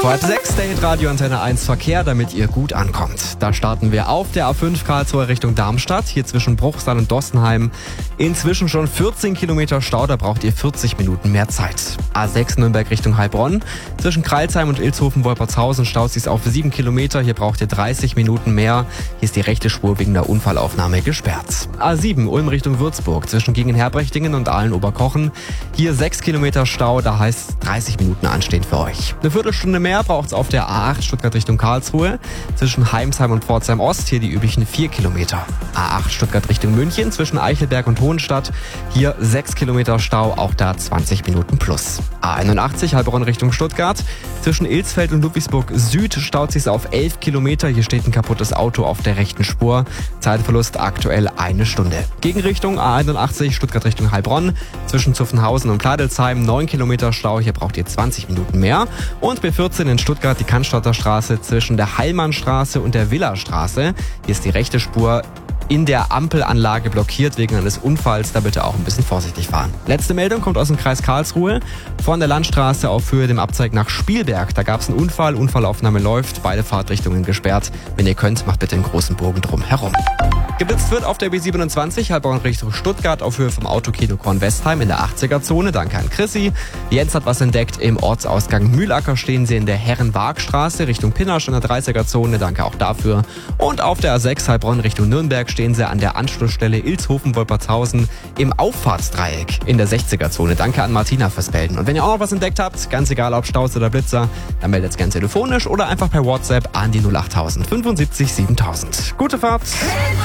Vor halb 6 der Hitradio Antenne 1 Verkehr, damit ihr gut ankommt. Da starten wir auf der A5 Karlsruhe Richtung Darmstadt, hier zwischen Bruchsal und Dossenheim. Inzwischen schon 14 Kilometer Stau, da braucht ihr 40 Minuten mehr Zeit. A6 Nürnberg Richtung Heilbronn, zwischen Crailsheim und Ilshofen-Wolpertshausen staut sich's auf 7 Kilometer, hier braucht ihr 30 Minuten mehr. Hier ist die rechte Spur wegen der Unfallaufnahme gesperrt. A7 Ulm Richtung Würzburg, zwischen Gegenherbrechtingen und Aalen-Oberkochen. Hier 6 Kilometer Stau, da heißt 30 Minuten anstehen für euch. Eine Viertelstunde mehr braucht es auf der A8 Stuttgart Richtung Karlsruhe, zwischen Heimsheim und Pforzheim Ost, hier die üblichen 4 Kilometer. A8 Stuttgart Richtung München, zwischen Eichelberg und Hohenstadt, hier 6 Kilometer Stau, auch da 20 Minuten plus. A81 Heilbronn Richtung Stuttgart, zwischen Ilsfeld und Ludwigsburg Süd staut sich auf 11 Kilometer, hier steht ein kaputtes Auto auf der rechten Spur, Zeitverlust aktuell 1 Stunde. Gegenrichtung A81 Stuttgart Richtung Heilbronn, zwischen Zuffenhausen und Kladelsheim 9 Kilometer Stau, hier braucht ihr 20 Minuten mehr. Und B14 in Stuttgart die Cannstatter Straße zwischen der Heilmannstraße und der Villastraße. Hier ist die rechte Spur in der Ampelanlage blockiert wegen eines Unfalls, da bitte auch ein bisschen vorsichtig fahren. Letzte Meldung kommt aus dem Kreis Karlsruhe. Von der Landstraße auf Höhe dem Abzweig nach Spielberg. Da gab es einen Unfall, Unfallaufnahme läuft, beide Fahrtrichtungen gesperrt. Wenn ihr könnt, macht bitte einen großen Bogen drum herum. Geblitzt wird auf der B27 Heilbronn Richtung Stuttgart auf Höhe vom Autokino Kornwestheim in der 80er-Zone. Danke an Chrissy. Jens hat was entdeckt. Im Ortsausgang Mühlacker stehen sie in der Herrenwaagstraße Richtung Pinnasch in der 30er-Zone. Danke auch dafür. Und auf der A6 Heilbronn Richtung Nürnberg stehen sie an der Anschlussstelle Ilshofen-Wolpertshausen im Auffahrtsdreieck in der 60er-Zone. Danke an Martina fürs Melden. Und wenn ihr auch noch was entdeckt habt, ganz egal ob Staus oder Blitzer, dann meldet es gerne telefonisch oder einfach per WhatsApp an die 08000 75 7000. Gute Fahrt!